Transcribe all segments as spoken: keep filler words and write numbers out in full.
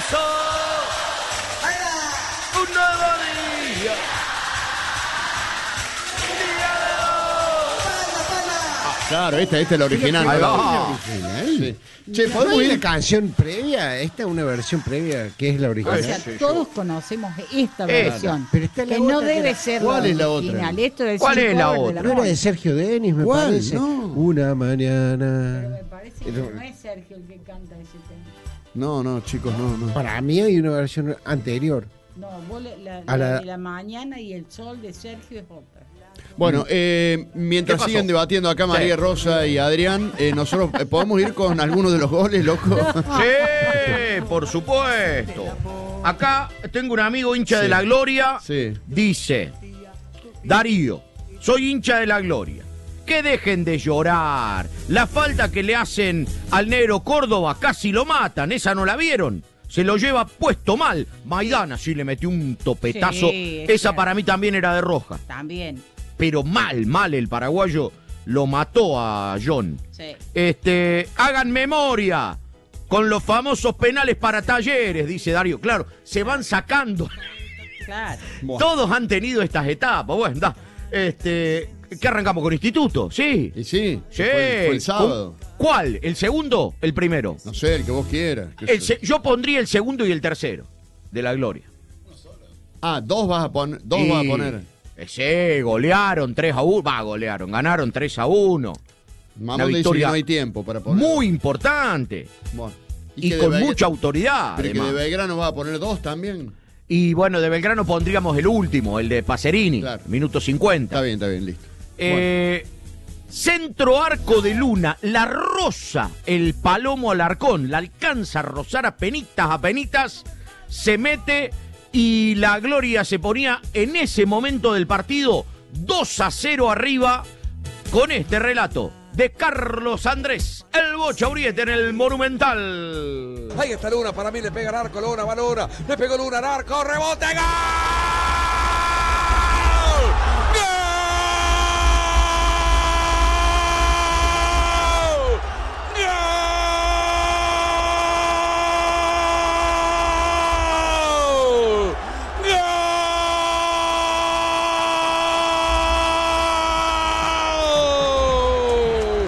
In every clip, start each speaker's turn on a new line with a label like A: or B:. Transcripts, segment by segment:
A: comenzó un nuevo día.
B: Claro, esta, esta es la original.
C: Ahí
B: ¿no?
C: va.
B: Sí. Che,
D: ¿No
B: ¿podemos
D: hay una
B: ir?
D: canción previa? Esta es una versión previa que es la
E: O
D: original.
E: sea,
B: sí,
E: todos conocemos esta
C: Esta.
E: versión.
D: Pero está la
E: que no
D: otra que
E: debe
D: era-
E: ser
B: ¿Cuál
E: la
B: es la otra?
E: original. Esto es
C: ¿Cuál
E: un
C: es la
E: cover de
C: otra?
D: No era
E: Mona.
D: de Sergio Denis, me
B: ¿Cuál?
D: parece.
B: No.
D: Una
E: Pero
D: mañana.
E: me parece que no es Sergio el que canta ese tema.
B: No, no, chicos, no, no.
D: Para mí hay una versión anterior.
E: No, vos le- la,
D: A
E: la
D: la-
E: de la mañana y el sol de Sergio es otra.
B: Bueno, eh, mientras
C: ¿Qué pasó?
B: siguen debatiendo acá María
C: Sí.
B: Rosa y Adrián, eh, nosotros eh, podemos ir con algunos de los goles, loco.
C: Sí, por supuesto. Acá tengo un amigo hincha
B: Sí.
C: de la Gloria.
B: Sí.
C: Dice, Darío, soy hincha de la Gloria. Que dejen de llorar. La falta que le hacen al negro Córdoba casi lo matan. ¿Esa no la vieron? Se lo lleva puesto mal. Maidana sí le metió un topetazo.
E: Sí, es
C: Esa
E: cierto.
C: para mí también era de roja.
E: También.
C: Pero mal, mal el paraguayo lo mató a John.
E: Sí.
C: Este, hagan memoria con los famosos penales para Talleres, dice Darío. Claro, se van sacando.
E: Claro.
C: Todos han tenido estas etapas. Bueno, da. Este, ¿qué arrancamos con Instituto? Sí.
B: Y sí,
C: Sí.
B: fue, fue el sábado.
C: ¿Cuál? ¿El segundo? ¿El primero?
B: No sé, el que vos quieras. qué
C: El
B: sé.
C: se- yo pondría el segundo y el tercero de la Gloria.
B: Ah, dos vas a poner. Dos
C: Y-
B: vas a poner.
C: Eh, Sí, golearon tres a uno. Va, golearon, ganaron tres a uno.
B: Mamón dice que
C: victoria
B: no hay tiempo para poner.
C: Muy importante.
B: Bueno.
C: Y,
B: que de
C: con
B: Belgra-
C: mucha autoridad.
B: Pero que
C: además.
B: de Belgrano vas a poner dos también.
C: Y bueno, de Belgrano pondríamos el último, el de Pacerini,
B: Claro.
C: minuto cincuenta.
B: Está bien, está bien, listo.
C: Eh, Centro arco de Luna, la rosa, el Palomo Alarcón, la alcanza a rozar a penitas, a penitas, se mete y la Gloria se ponía en ese momento del partido dos a cero arriba con este relato de Carlos Andrés, el Bocha Uriete en el Monumental.
F: Ahí está Luna, para mí le pega al arco, Luna, va Luna, le pegó Luna al arco, rebote, ¡gol! ¡Gol! ¡Gol!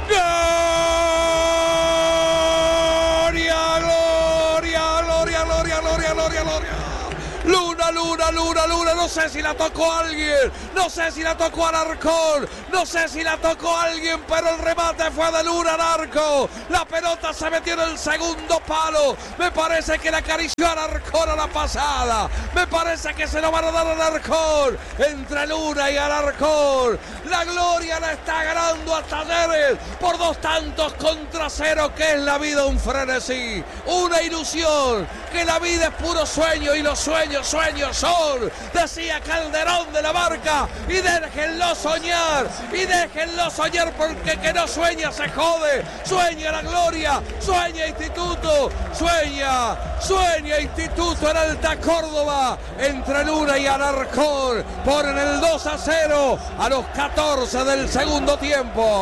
F: ¡Gloria, gloria, gloria, gloria, gloria, gloria, gloria! Luna, Luna, Luna, Luna, no sé si la tocó alguien, no sé si la tocó Alarcón, no sé si la tocó alguien, pero el remate fue de Luna al arco, la pelota se metió en el segundo palo, me parece que la acarició a Alarcón a la pasada, me parece que se lo van a dar a Alarcón, entre Luna y Alarcón, la Gloria la está ganando a Talleres por dos tantos contra cero, que es la vida un frenesí, una ilusión, que la vida es puro sueño y los sueños, sueños son, decía Calderón de la Barca, y déjenlo soñar, y déjenlo soñar porque que no sueña se jode, sueña la Gloria, sueña Instituto, sueña, sueña Instituto en Alta Córdoba, entre Luna y Alarcón, ponen el dos a cero a los catorce del segundo tiempo.